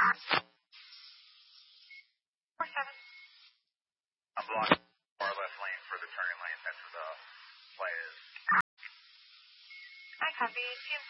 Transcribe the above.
I'm blocking far left lane for the turning lane. That's where the play is. I copy.